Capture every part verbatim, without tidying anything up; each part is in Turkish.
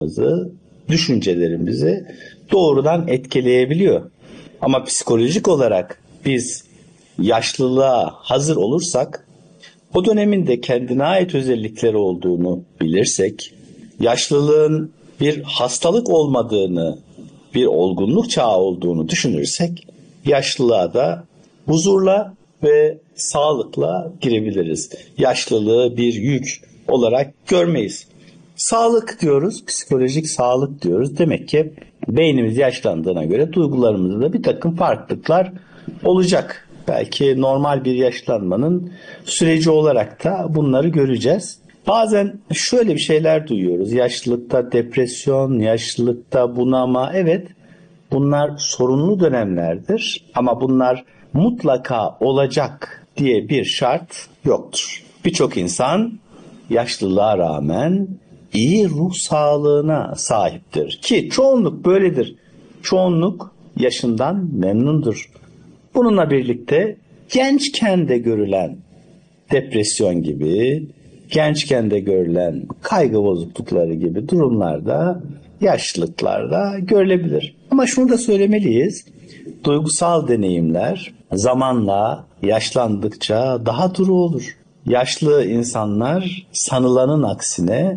düşüncelerimizi doğrudan etkileyebiliyor. Ama psikolojik olarak biz yaşlılığa hazır olursak, o dönemin de kendine ait özellikleri olduğunu bilirsek, yaşlılığın bir hastalık olmadığını, bir olgunluk çağı olduğunu düşünürsek, yaşlılığa da huzurla ve sağlıkla girebiliriz. Yaşlılığı bir yük olarak görmeyiz. Sağlık diyoruz, psikolojik sağlık diyoruz. Demek ki beynimiz yaşlandığına göre duygularımızda da bir takım farklılıklar olacak. Belki normal bir yaşlanmanın süreci olarak da bunları göreceğiz. Bazen şöyle bir şeyler duyuyoruz. Yaşlılıkta depresyon, yaşlılıkta bunama. Evet, bunlar sorunlu dönemlerdir ama bunlar mutlaka olacak diye bir şart yoktur. Birçok insan yaşlılığa rağmen iyi ruh sağlığına sahiptir ki çoğunluk böyledir. Çoğunluk yaşından memnundur. Bununla birlikte gençken de görülen depresyon gibi, gençken de görülen kaygı bozuklukları gibi durumlarda yaşlılıklarda görülebilir. Ama şunu da söylemeliyiz. Duygusal deneyimler zamanla yaşlandıkça daha duru olur. Yaşlı insanlar sanılanın aksine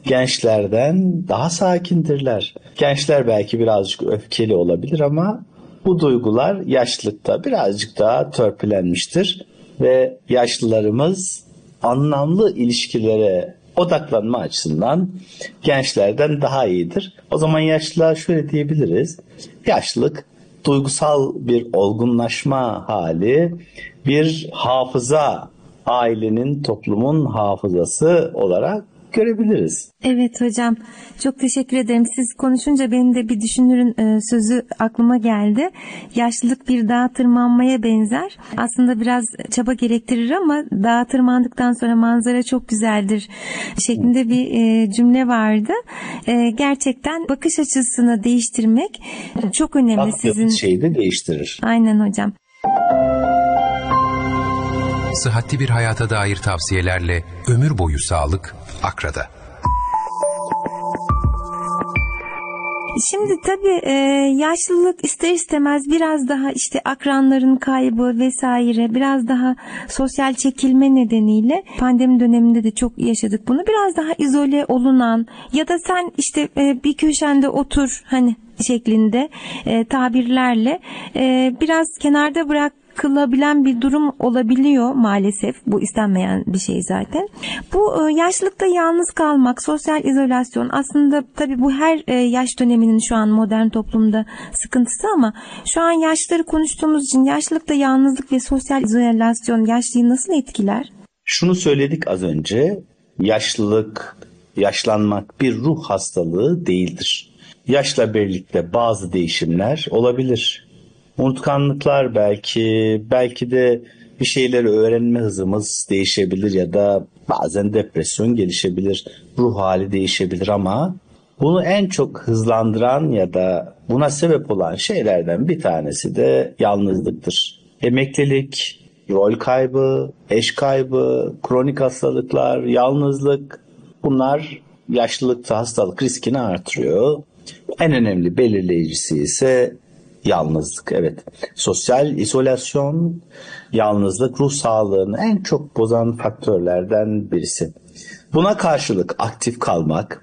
gençlerden daha sakindirler. Gençler belki birazcık öfkeli olabilir ama bu duygular yaşlılıkta birazcık daha törpülenmiştir ve yaşlılarımız anlamlı ilişkilere odaklanma açısından gençlerden daha iyidir. O zaman yaşlılığa şöyle diyebiliriz. Yaşlılık duygusal bir olgunlaşma hali, bir hafıza, ailenin, toplumun hafızası olarak görebiliriz. Evet hocam, çok teşekkür ederim. Siz konuşunca benim de bir düşünürün e, sözü aklıma geldi. Yaşlılık bir dağa tırmanmaya benzer. Aslında biraz çaba gerektirir ama dağa tırmandıktan sonra manzara çok güzeldir şeklinde bir e, cümle vardı. E, gerçekten bakış açısını değiştirmek çok önemli. Bak, sizin şeyi de değiştirir. Aynen hocam. Sıhhatli bir hayata dair tavsiyelerle ömür boyu sağlık Akra'da. Şimdi tabii e, yaşlılık ister istemez biraz daha işte akranların kaybı vesaire, biraz daha sosyal çekilme nedeniyle pandemi döneminde de çok yaşadık bunu. Biraz daha izole olunan ya da sen işte e, bir köşende otur hani şeklinde e, tabirlerle e, biraz kenarda bırak kılabilen bir durum olabiliyor maalesef. Bu istenmeyen bir şey zaten. Bu e, yaşlılıkta yalnız kalmak, sosyal izolasyon aslında tabii bu her e, yaş döneminin şu an modern toplumda sıkıntısı ama şu an yaşları konuştuğumuz için yaşlılıkta yalnızlık ve sosyal izolasyon yaşlıyı nasıl etkiler? Şunu söyledik az önce. Yaşlılık, yaşlanmak bir ruh hastalığı değildir. Yaşla birlikte bazı değişimler olabilir. Unutkanlıklar belki, belki de bir şeyleri öğrenme hızımız değişebilir ya da bazen depresyon gelişebilir, ruh hali değişebilir ama bunu en çok hızlandıran ya da buna sebep olan şeylerden bir tanesi de yalnızlıktır. Emeklilik, rol kaybı, eş kaybı, kronik hastalıklar, yalnızlık, bunlar yaşlılıkta hastalık riskini artırıyor. En önemli belirleyicisi ise yalnızlık. Evet. Sosyal izolasyon, yalnızlık ruh sağlığını en çok bozan faktörlerden birisi. Buna karşılık aktif kalmak,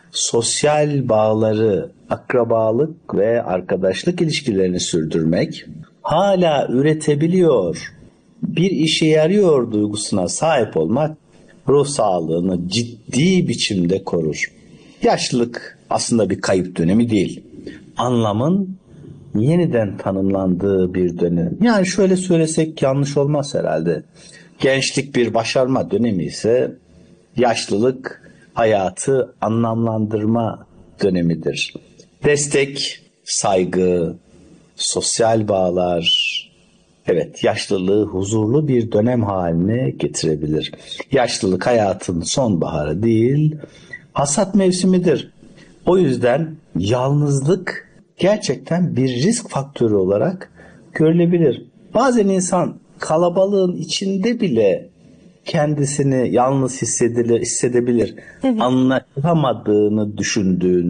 sosyal bağları, akrabalık ve arkadaşlık ilişkilerini sürdürmek, hala üretebiliyor, bir işe yarıyor duygusuna sahip olmak ruh sağlığını ciddi biçimde korur. Yaşlılık aslında bir kayıp dönemi değil. Anlamın yeniden tanımlandığı bir dönem. Yani şöyle söylesek yanlış olmaz herhalde. Gençlik bir başarma dönemi ise yaşlılık hayatı anlamlandırma dönemidir. Destek, saygı, sosyal bağlar, evet, yaşlılığı huzurlu bir dönem haline getirebilir. Yaşlılık hayatın sonbaharı değil, hasat mevsimidir. O yüzden yalnızlık gerçekten bir risk faktörü olarak görülebilir. Bazen insan kalabalığın içinde bile kendisini yalnız hissedebilir, hissedebilir. Evet. Anlaşılamadığını düşündüğün